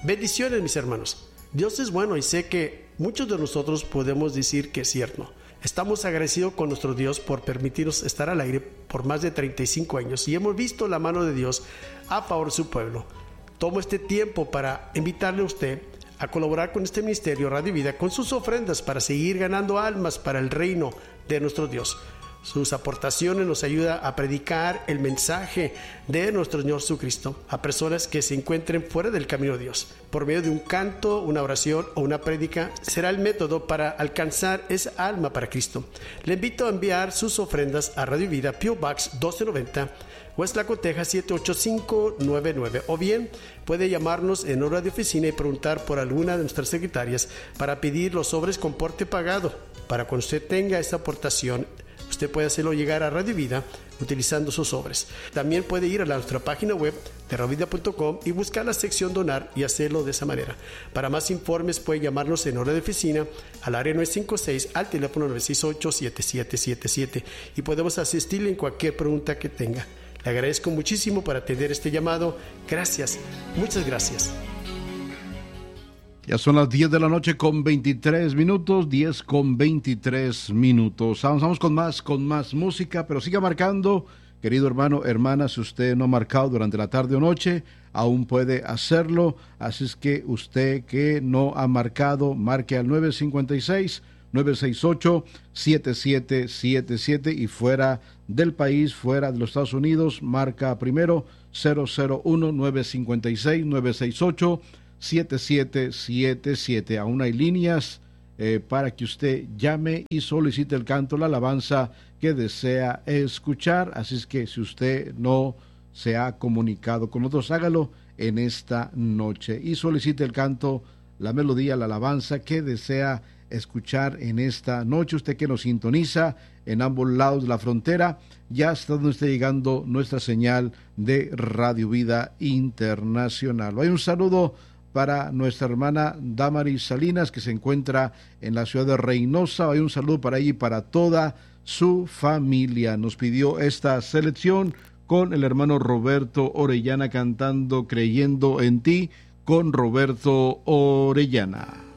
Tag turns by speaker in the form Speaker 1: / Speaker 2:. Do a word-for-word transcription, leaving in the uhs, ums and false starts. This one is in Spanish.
Speaker 1: Bendiciones, mis hermanos. Dios es bueno y sé que muchos de nosotros podemos decir que es cierto. Estamos agradecidos con nuestro Dios por permitirnos estar al aire por más de treinta y cinco años y hemos visto la mano de Dios a favor de su pueblo. Tomo este tiempo para invitarle a usted a colaborar con este ministerio Radio Vida con sus ofrendas para seguir ganando almas para el reino de nuestro Dios. Sus aportaciones nos ayudan a predicar el mensaje de nuestro Señor Jesucristo a personas que se encuentren fuera del camino de Dios. Por medio de un canto, una oración o una prédica será el método para alcanzar esa alma para Cristo. Le invito a enviar sus ofrendas a Radio Vida, P O Box doce noventa, West Laco, Texas siete ocho cinco nueve nueve, o bien puede llamarnos en hora de oficina y preguntar por alguna de nuestras secretarias para pedir los sobres con porte pagado. Para cuando usted tenga esta aportación, usted puede hacerlo llegar a Radio Vida utilizando sus sobres. También puede ir a la, nuestra página web de radio vida punto com y buscar la sección donar y hacerlo de esa manera. Para más informes puede llamarnos en hora de oficina al área nueve cinco seis, al teléfono nueve seis ocho, siete siete siete siete, y podemos asistirle en cualquier pregunta que tenga. Le agradezco muchísimo por atender este llamado. Gracias, muchas gracias.
Speaker 2: Ya son las diez de la noche con veintitrés minutos, diez con veintitrés minutos. Avanzamos con más, con más música, pero siga marcando, querido hermano, hermana, si usted no ha marcado durante la tarde o noche, aún puede hacerlo. Así es que usted que no ha marcado, marque al nueve cinco seis, nueve seis ocho, siete siete siete siete, y fuera del país, fuera de los Estados Unidos, marca primero cero cero uno, nueve cinco seis, nueve seis ocho, siete siete siete siete. Aún hay líneas eh, para que usted llame y solicite el canto, la alabanza que desea escuchar. Así es que si usted no se ha comunicado con nosotros, hágalo en esta noche y solicite el canto, la melodía, la alabanza que desea escuchar en esta noche. Usted que nos sintoniza en ambos lados de la frontera, ya está donde está llegando nuestra señal de Radio Vida Internacional. Hay un saludo para nuestra hermana Damaris Salinas, que se encuentra en la ciudad de Reynosa. Hay un saludo para ella y para toda su familia. Nos pidió esta selección con el hermano Roberto Orellana cantando Creyendo en Ti, con Roberto Orellana.